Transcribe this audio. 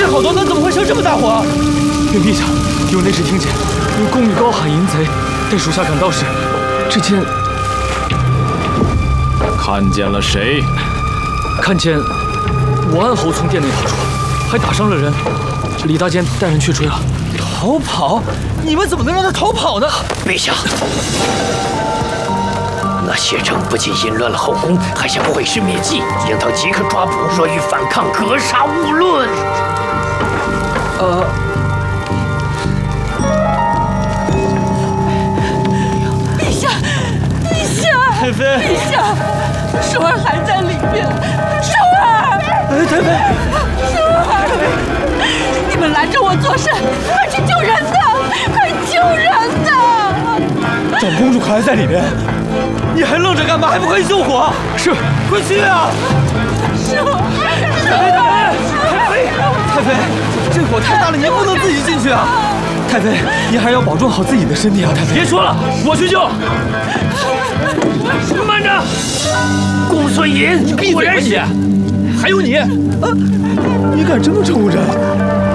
才好端端，怎么会生这么大火？ 禀陛下，有内侍听见有宫女高喊淫贼，待属下赶到时，只见看见了谁？ 看见武安侯从殿内跑出，还打伤了人。李大监带人去追了。 逃跑？你们怎么能让他逃跑呢？ 陛下，那谢城不仅淫乱了后宫，还想毁尸灭迹，应当即刻抓捕。若欲反抗，格杀勿论。 陛下，陛下， 太妃， 陛下，寿儿还在里面，寿儿， 太妃， 寿儿，你们拦着我做甚？快去救人呐！快救人呐！ 长公主还在里面，你还愣着干嘛？还不快去救火？ 是， 快去啊！ 寿儿， 太妃，这火太大了，您不能自己进去啊！太妃，您还要保重好自己的身体啊！太妃， 别说了，我去救。慢着，公孙淫， 闭嘴吧你！还有你，你敢这么称呼人？